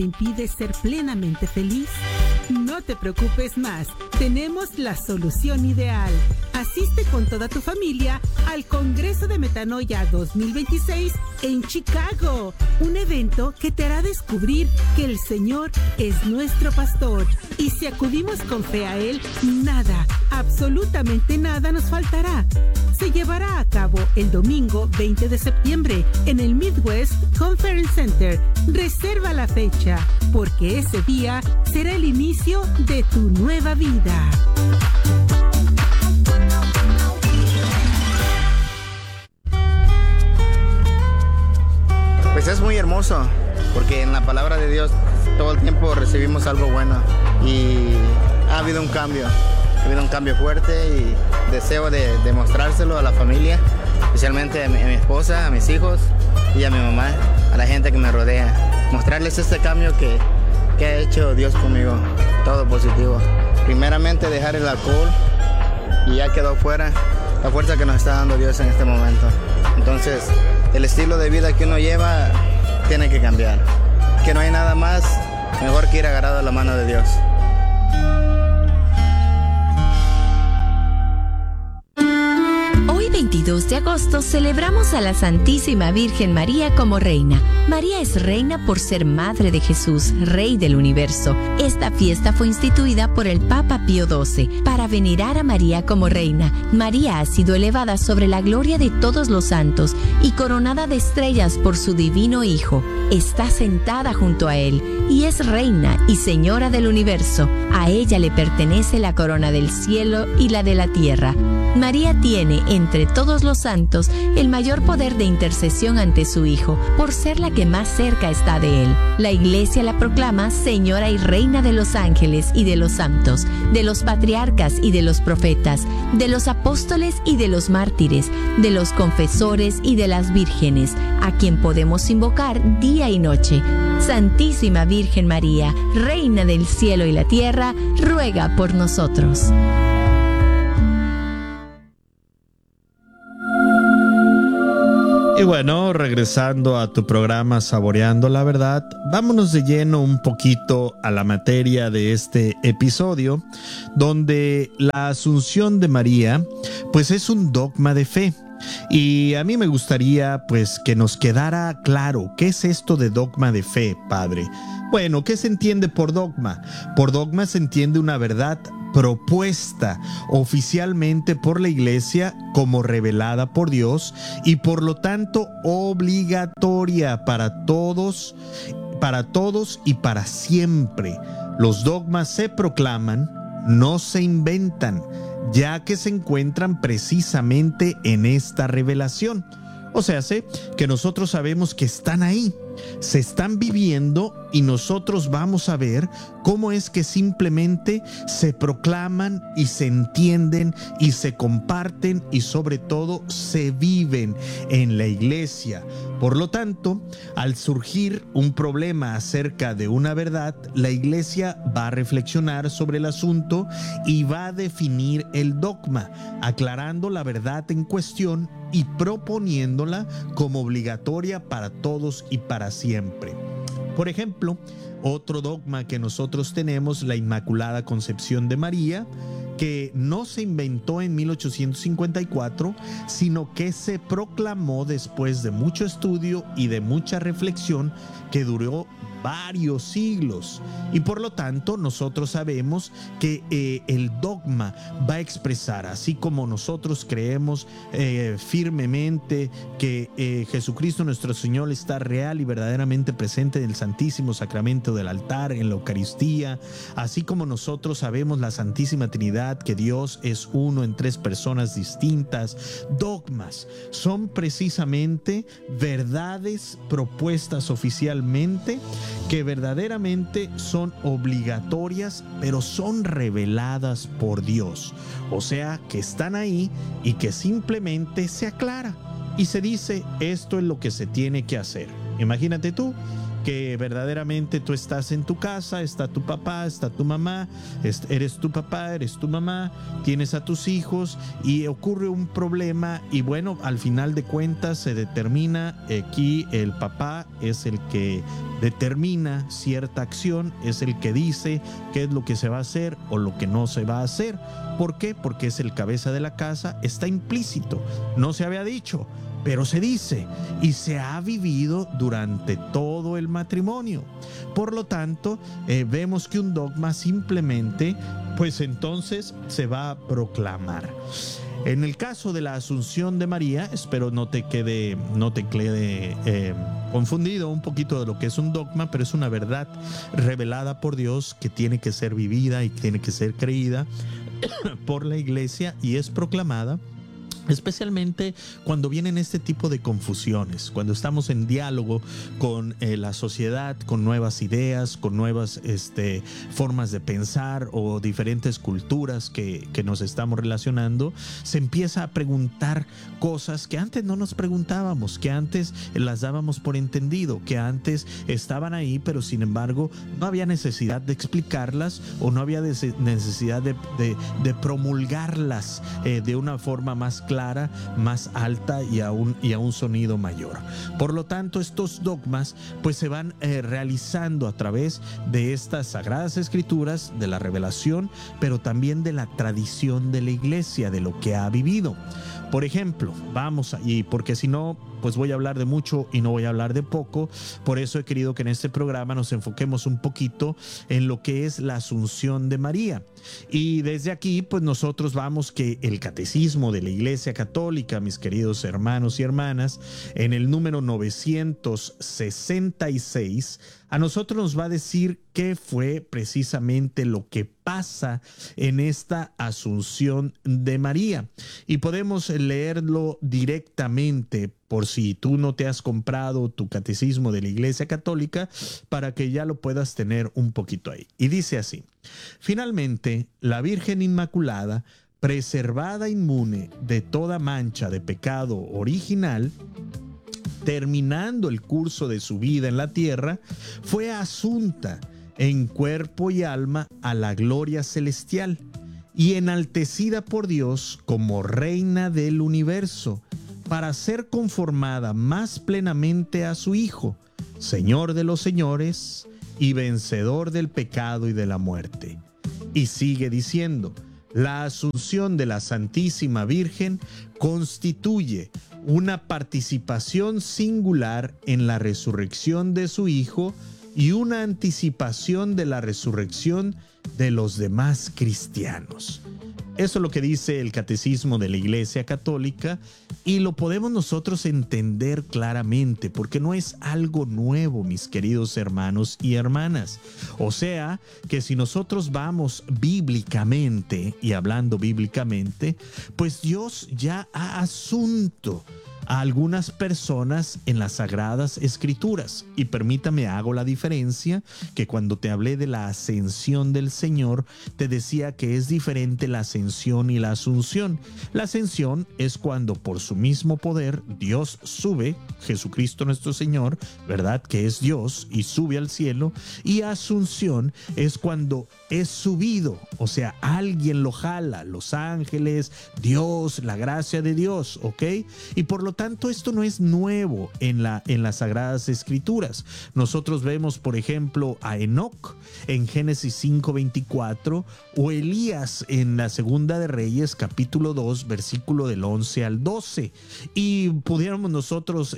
te impide ser plenamente feliz? No te preocupes más, tenemos la solución ideal. Asiste con toda tu familia al Congreso de Metanoia 2026 en Chicago, un evento que te hará descubrir que el Señor es nuestro pastor, y si acudimos con fe a Él, nada, absolutamente nada nos faltará. Se llevará a cabo el domingo 20 de septiembre en el Midwest Conference Center. Reserva la fecha, porque ese día será el inicio de tu nueva vida. Pues es muy hermoso, porque en la palabra de Dios todo el tiempo recibimos algo bueno y ha habido un cambio fuerte y deseo de demostrárselo a la familia, especialmente a mi esposa, a mis hijos y a mi mamá, a la gente que me rodea. Mostrarles este cambio que ha hecho Dios conmigo, todo positivo. Primeramente dejar el alcohol y ya quedó fuera la fuerza que nos está dando Dios en este momento. Entonces, el estilo de vida que uno lleva tiene que cambiar. Que no hay nada más mejor que ir agarrado a la mano de Dios. Hoy 22 de agosto celebramos a la Santísima Virgen María como reina. María es reina por ser madre de Jesús, Rey del universo. Esta fiesta fue instituida por el Papa Pío XII para venerar a María como reina. María ha sido elevada sobre la gloria de todos los santos y coronada de estrellas por su divino Hijo. Está sentada junto a él y es reina y señora del universo. A ella le pertenece la corona del cielo y la de la tierra. María tiene, entre todos los santos, el mayor poder de intercesión ante su Hijo, por ser la que más cerca está de él. La Iglesia la proclama Señora y Reina de los ángeles y de los santos, de los patriarcas y de los profetas, de los apóstoles y de los mártires, de los confesores y de las vírgenes, a quien podemos invocar día y noche. Santísima Virgen María, Reina del cielo y la tierra, ruega por nosotros. Y bueno, regresando a tu programa Saboreando la Verdad, vámonos de lleno un poquito a la materia de este episodio, donde la Asunción de María, pues es un dogma de fe. Y a mí me gustaría pues que nos quedara claro, ¿qué es esto de dogma de fe, padre? Bueno, ¿qué se entiende por dogma? Por dogma se entiende una verdad propuesta oficialmente por la Iglesia como revelada por Dios y por lo tanto obligatoria para todos y para siempre. Los dogmas se proclaman, no se inventan, ya que se encuentran precisamente en esta revelación. O sea, sé que nosotros sabemos que están ahí, se están viviendo y nosotros vamos a ver cómo es que simplemente se proclaman y se entienden y se comparten y sobre todo se viven en la iglesia. Por lo tanto, al surgir un problema acerca de una verdad, la iglesia va a reflexionar sobre el asunto y va a definir el dogma, aclarando la verdad en cuestión y proponiéndola como obligatoria para todos y para siempre. Por ejemplo, otro dogma que nosotros tenemos, la Inmaculada Concepción de María, que no se inventó en 1854, sino que se proclamó después de mucho estudio y de mucha reflexión que duró varios siglos. Y por lo tanto nosotros sabemos que el dogma va a expresar, así como nosotros creemos firmemente que Jesucristo nuestro Señor está real y verdaderamente presente en el Santísimo Sacramento del altar, en la Eucaristía, así como nosotros sabemos la Santísima Trinidad, que Dios es uno en tres personas distintas. Dogmas son precisamente verdades propuestas oficialmente que verdaderamente son obligatorias, pero son reveladas por Dios. O sea, que están ahí y que simplemente se aclara y se dice, esto es lo que se tiene que hacer. Imagínate tú que verdaderamente tú estás en tu casa, está tu papá, está tu mamá, eres tu papá, eres tu mamá, tienes a tus hijos y ocurre un problema y bueno, al final de cuentas se determina, aquí el papá es el que determina cierta acción, es el que dice qué es lo que se va a hacer o lo que no se va a hacer. ¿Por qué? Porque es el cabeza de la casa, está implícito, no se había dicho, pero se dice y se ha vivido durante todo el matrimonio. Por lo tanto, vemos que un dogma simplemente, pues entonces se va a proclamar. En el caso de la Asunción de María, espero no te quede confundido un poquito de lo que es un dogma, pero es una verdad revelada por Dios que tiene que ser vivida y tiene que ser creída por la iglesia y es proclamada. Especialmente cuando vienen este tipo de confusiones, cuando estamos en diálogo con la sociedad, con nuevas ideas, con nuevas formas de pensar o diferentes culturas que nos estamos relacionando, se empieza a preguntar cosas que antes no nos preguntábamos, que antes las dábamos por entendido, que antes estaban ahí, pero sin embargo no había necesidad de explicarlas o no había necesidad de promulgarlas de una forma más clara, más alta y a un sonido mayor. Por lo tanto, estos dogmas pues se van realizando a través de estas sagradas escrituras, de la revelación, pero también de la tradición de la iglesia, de lo que ha vivido. Por ejemplo, porque si no, pues voy a hablar de mucho y no voy a hablar de poco. Por eso he querido que en este programa nos enfoquemos un poquito en lo que es la Asunción de María. Y desde aquí, pues nosotros vamos que el Catecismo de la Iglesia Católica, mis queridos hermanos y hermanas, en el número 966, a nosotros nos va a decir qué fue precisamente lo que pasa en esta Asunción de María. Y podemos leerlo directamente por si tú no te has comprado tu Catecismo de la Iglesia Católica, para que ya lo puedas tener un poquito ahí. Y dice así: finalmente, la Virgen Inmaculada, preservada inmune de toda mancha de pecado original, terminando el curso de su vida en la tierra, fue asunta en cuerpo y alma a la gloria celestial y enaltecida por Dios como reina del universo, para ser conformada más plenamente a su Hijo, Señor de los señores y vencedor del pecado y de la muerte. Y sigue diciendo: la Asunción de la Santísima Virgen constituye una participación singular en la resurrección de su Hijo y una anticipación de la resurrección de los demás cristianos. Eso es lo que dice el Catecismo de la Iglesia Católica y lo podemos nosotros entender claramente porque no es algo nuevo, mis queridos hermanos y hermanas. O sea, que si nosotros vamos bíblicamente y hablando bíblicamente, pues Dios ya ha asunto a algunas personas en las Sagradas Escrituras. Y permítame, hago la diferencia, que cuando te hablé de la ascensión del Señor, te decía que es diferente la ascensión y la asunción. La ascensión es cuando por su mismo poder Dios sube, Jesucristo nuestro Señor, ¿verdad? Que es Dios y sube al cielo. Y asunción es cuando es subido, o sea, alguien lo jala, los ángeles, Dios, la gracia de Dios, ¿ok? Y por lo tanto, esto no es nuevo en las Sagradas Escrituras. Nosotros vemos, por ejemplo, a Enoc en Génesis 5:24 o Elías en la Segunda de Reyes, capítulo 2, versículo del 11 al 12. Y pudiéramos nosotros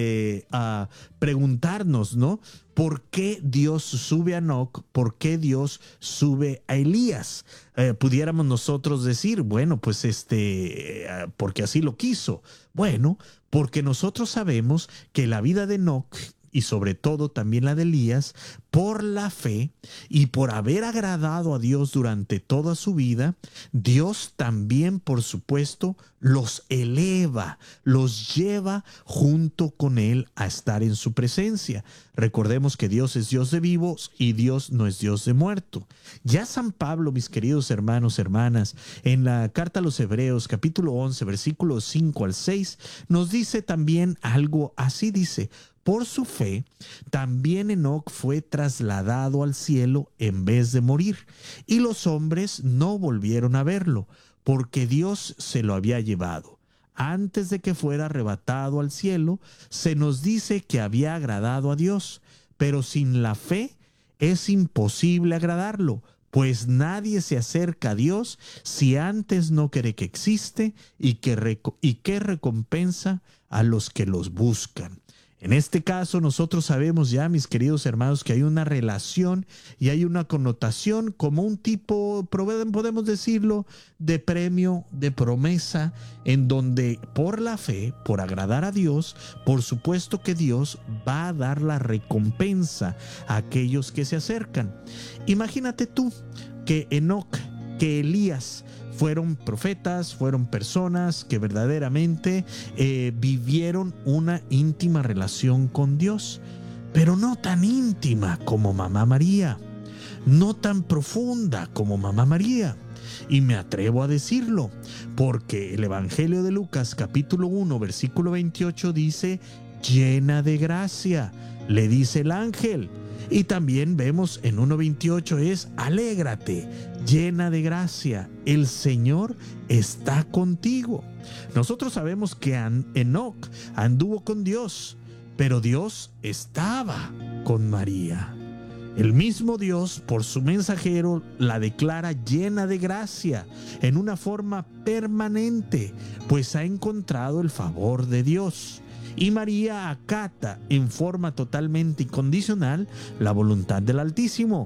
preguntarnos, ¿no? ¿Por qué Dios sube a Enoc? ¿Por qué Dios sube a Elías? Pudiéramos nosotros decir, bueno, pues porque así lo quiso. Bueno, porque nosotros sabemos que la vida de Enoc y sobre todo también la de Elías, por la fe y por haber agradado a Dios durante toda su vida, Dios también, por supuesto, los eleva, los lleva junto con Él a estar en su presencia. Recordemos que Dios es Dios de vivos y Dios no es Dios de muerto. Ya San Pablo, mis queridos hermanos, hermanas, en la carta a los Hebreos, capítulo 11, versículos 5 al 6, nos dice también algo así, dice: Por su fe, también Enoc fue trasladado al cielo en vez de morir, y los hombres no volvieron a verlo, porque Dios se lo había llevado. Antes de que fuera arrebatado al cielo, se nos dice que había agradado a Dios, pero sin la fe es imposible agradarlo, pues nadie se acerca a Dios si antes no cree que existe y que recompensa a los que los buscan. En este caso, nosotros sabemos ya, mis queridos hermanos, que hay una relación y hay una connotación como un tipo, podemos decirlo, de premio, de promesa, en donde por la fe, por agradar a Dios, por supuesto que Dios va a dar la recompensa a aquellos que se acercan. Imagínate tú que Enoc, que Elías, fueron profetas, fueron personas que verdaderamente vivieron una íntima relación con Dios, pero no tan íntima como Mamá María, no tan profunda como Mamá María. Y me atrevo a decirlo, porque el Evangelio de Lucas, capítulo 1, versículo 28 dice, llena de gracia, le dice el ángel. Y también vemos en 1.28 es, alégrate, llena de gracia, el Señor está contigo. Nosotros sabemos que Enoc anduvo con Dios, pero Dios estaba con María. El mismo Dios, por su mensajero, la declara llena de gracia, en una forma permanente, pues ha encontrado el favor de Dios. Y María acata en forma totalmente incondicional la voluntad del Altísimo.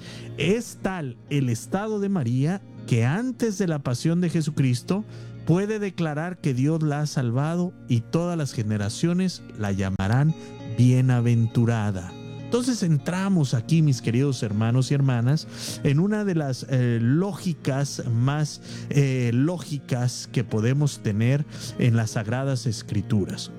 Es tal el estado de María que antes de la pasión de Jesucristo puede declarar que Dios la ha salvado y todas las generaciones la llamarán bienaventurada. Entonces entramos aquí, mis queridos hermanos y hermanas, en una de las lógicas más lógicas que podemos tener en las Sagradas Escrituras.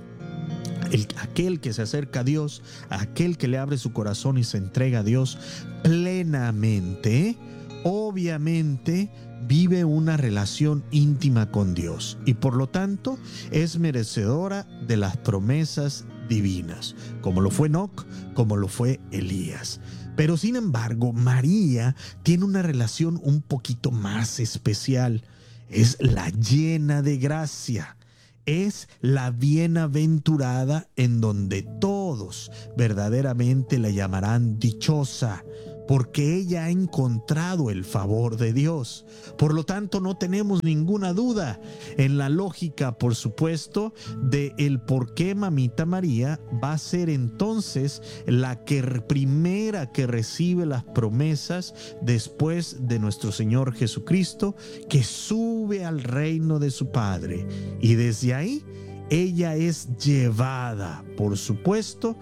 Aquel que se acerca a Dios, aquel que le abre su corazón y se entrega a Dios plenamente, obviamente vive una relación íntima con Dios y por lo tanto es merecedora de las promesas divinas, como lo fue Enoc, como lo fue Elías. Pero sin embargo, María tiene una relación un poquito más especial. Es la llena de gracia. Es la bienaventurada en donde todos verdaderamente la llamarán dichosa, porque ella ha encontrado el favor de Dios. Por lo tanto, no tenemos ninguna duda en la lógica, por supuesto, de el por qué Mamita María va a ser entonces la primera que recibe las promesas después de nuestro Señor Jesucristo, que sube al reino de su Padre. Y desde ahí, ella es llevada, por supuesto,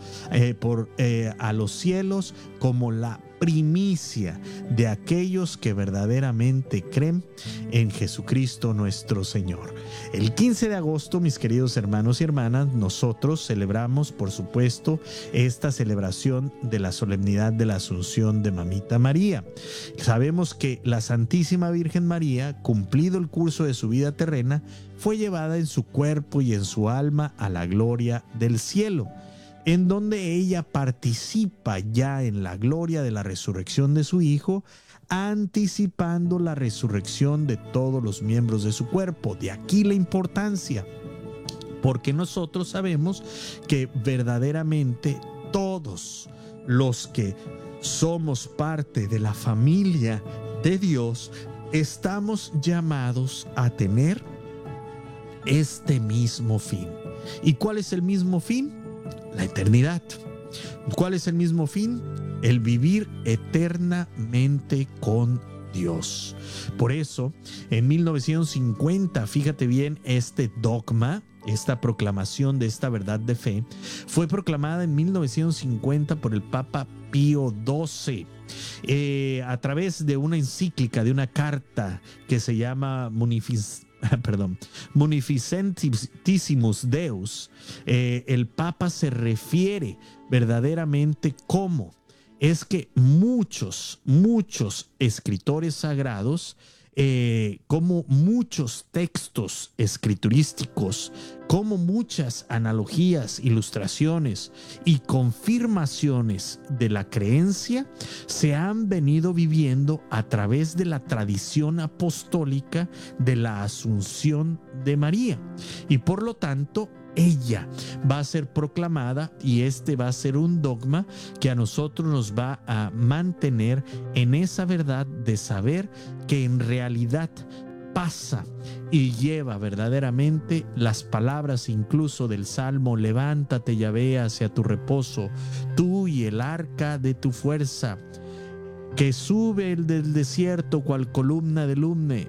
a los cielos como la primicia de aquellos que verdaderamente creen en Jesucristo nuestro Señor. El 15 de agosto, mis queridos hermanos y hermanas, nosotros celebramos, por supuesto, esta celebración de la solemnidad de la Asunción de Mamita María. Sabemos que la Santísima Virgen María, cumplido el curso de su vida terrena, fue llevada en su cuerpo y en su alma a la gloria del cielo, en donde ella participa ya en la gloria de la resurrección de su Hijo, anticipando la resurrección de todos los miembros de su cuerpo. De aquí la importancia, porque nosotros sabemos que verdaderamente todos los que somos parte de la familia de Dios estamos llamados a tener este mismo fin. ¿Y cuál es el mismo fin? La eternidad. ¿Cuál es el mismo fin? El vivir eternamente con Dios. Por eso, en 1950, fíjate bien, este dogma, esta proclamación de esta verdad de fe, fue proclamada en 1950 por el Papa Pío XII. A través de una encíclica, de una carta que se llama Munificentissimus Deus, el Papa se refiere verdaderamente cómo es que muchos escritores sagrados como muchos textos escriturísticos, como muchas analogías, ilustraciones y confirmaciones de la creencia se han venido viviendo a través de la tradición apostólica de la Asunción de María. Y por lo tanto, ella va a ser proclamada, y este va a ser un dogma que a nosotros nos va a mantener en esa verdad de saber que en realidad pasa y lleva verdaderamente las palabras incluso del Salmo: levántate, Yahvé, hacia tu reposo, tú y el arca de tu fuerza, que sube del desierto cual columna del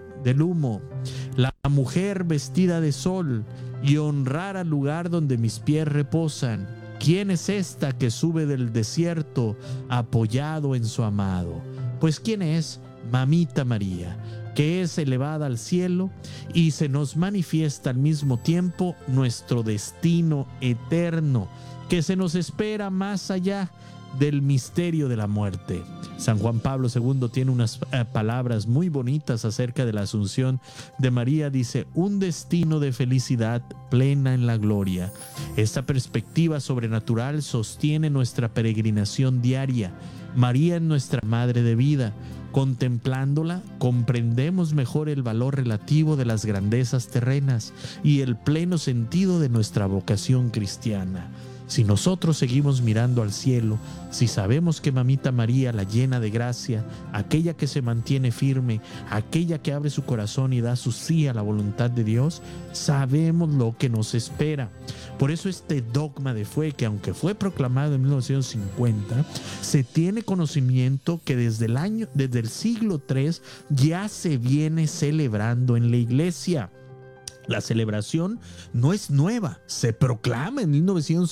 humo, la mujer vestida de sol, y honrar al lugar donde mis pies reposan. ¿Quién es esta que sube del desierto apoyado en su amado? Pues ¿quién es? Mamita María, que es elevada al cielo y se nos manifiesta al mismo tiempo nuestro destino eterno, que se nos espera más allá del misterio de la muerte. San Juan Pablo II tiene unas palabras muy bonitas acerca de la Asunción de María. Dice: un destino de felicidad plena en la gloria. Esta perspectiva sobrenatural sostiene nuestra peregrinación diaria. María es nuestra madre de vida. Contemplándola, comprendemos mejor el valor relativo de las grandezas terrenas y el pleno sentido de nuestra vocación cristiana. Si nosotros seguimos mirando al cielo, si sabemos que Mamita María, la llena de gracia, aquella que se mantiene firme, aquella que abre su corazón y da su sí a la voluntad de Dios, sabemos lo que nos espera. Por eso este dogma de fe, que aunque fue proclamado en 1950, se tiene conocimiento que desde el siglo III ya se viene celebrando en la iglesia. La celebración no es nueva, se proclama en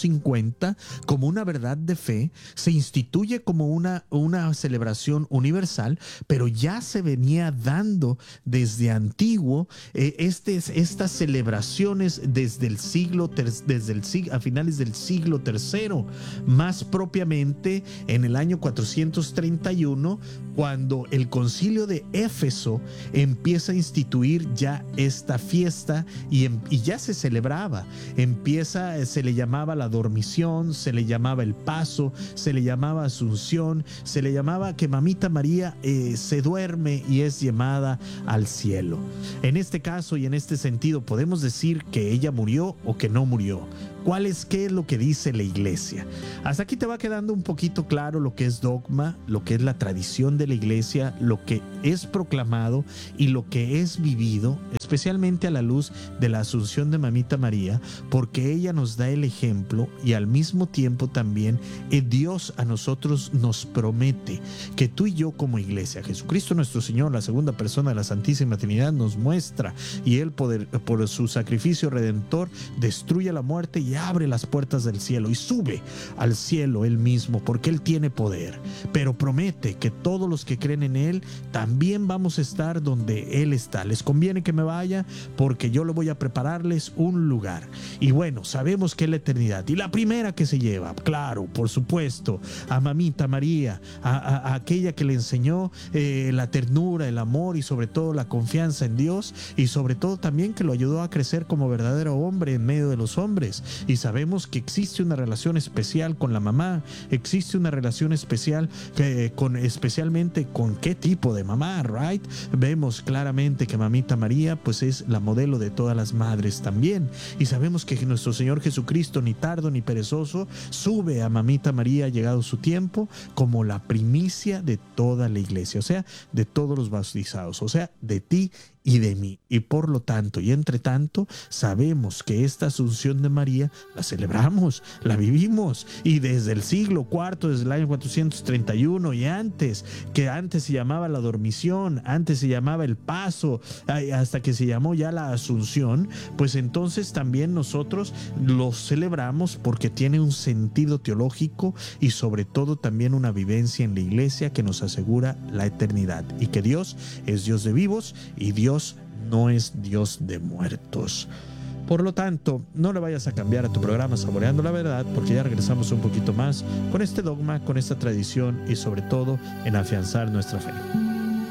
1950 como una verdad de fe, se instituye como una celebración universal, pero ya se venía dando desde antiguo estas celebraciones a finales del siglo III, más propiamente en el año 431, cuando el concilio de Éfeso empieza a instituir ya esta fiesta. Y ya se celebraba, se le llamaba la dormición, se le llamaba el paso, se le llamaba Asunción, se le llamaba que Mamita María se duerme y es llamada al cielo. En este caso y en este sentido podemos decir que ella murió o que no murió. ¿Qué es lo que dice la iglesia? Hasta aquí te va quedando un poquito claro lo que es dogma, lo que es la tradición de la iglesia, lo que es proclamado y lo que es vivido, especialmente a la luz de la Asunción de Mamita María, porque ella nos da el ejemplo y al mismo tiempo también Dios a nosotros nos promete que tú y yo como iglesia, Jesucristo nuestro Señor, la segunda persona de la Santísima Trinidad, nos muestra, y Él por su sacrificio redentor destruye la muerte y abre las puertas del cielo y sube al cielo Él mismo, porque Él tiene poder, pero promete que todos los que creen en Él también vamos a estar donde Él está. Les conviene que me vaya porque yo le voy a prepararles un lugar. Y bueno, sabemos que es la eternidad, y la primera que se lleva, claro, por supuesto, a Mamita María, a aquella que le enseñó la ternura, el amor y sobre todo la confianza en Dios, y sobre todo también que lo ayudó a crecer como verdadero hombre en medio de los hombres. Y sabemos que existe una relación especial con la mamá, existe una relación especial especialmente con qué tipo de mamá, right? Vemos claramente que Mamita María pues es la modelo de todas las madres también, y sabemos que nuestro Señor Jesucristo, ni tardo ni perezoso, sube a Mamita María llegado su tiempo como la primicia de toda la iglesia, o sea, de todos los bautizados, o sea, de ti y de mí. Y por lo tanto y entre tanto sabemos que esta Asunción de María la celebramos, la vivimos, y desde el siglo IV, desde el año 431 y antes, que antes se llamaba la dormición, antes se llamaba el paso, hasta que se llamó ya la Asunción, pues entonces también nosotros lo celebramos porque tiene un sentido teológico y sobre todo también una vivencia en la iglesia que nos asegura la eternidad, y que Dios es Dios de vivos y Dios no es Dios de muertos. Por lo tanto, no le vayas a cambiar a tu programa Saboreando la Verdad, porque ya regresamos un poquito más con este dogma, con esta tradición y sobre todo en afianzar nuestra fe.